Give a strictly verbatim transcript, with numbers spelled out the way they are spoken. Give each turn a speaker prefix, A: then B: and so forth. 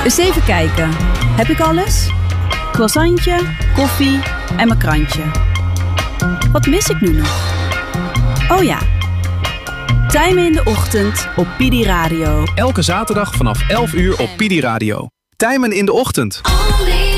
A: Eens even kijken. Heb ik alles? Croissantje, koffie en mijn krantje. Wat mis ik nu nog? Oh ja. Tijmen in de ochtend op P D Radio.
B: Elke zaterdag vanaf elf uur op P D Radio. Tijmen in de ochtend.